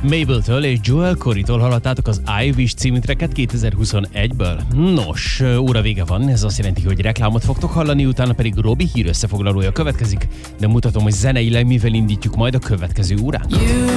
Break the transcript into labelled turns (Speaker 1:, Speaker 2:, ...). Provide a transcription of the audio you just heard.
Speaker 1: Mabel-től és Joel Corey-tól hallottátok az I Wish című tracket 2021-ből. Nos, óra vége van, ez azt jelenti, hogy reklámot fogtok hallani, utána pedig Robi hír összefoglalója következik, de mutatom, hogy zeneileg mivel indítjuk majd a következő órát.